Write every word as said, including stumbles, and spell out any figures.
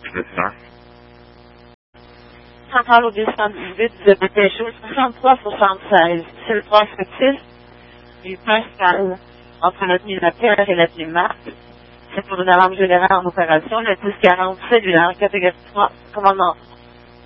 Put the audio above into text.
C'est ça. Centrale au deux cent dix-huit de Dépêcheux, soixante-trois soixante-seize. C'est le prospectif du Pascal entre notre Militaire et la Marc. C'est pour une alarme générale en opération, le dix quarante cellulaire, catégorie trois, commandement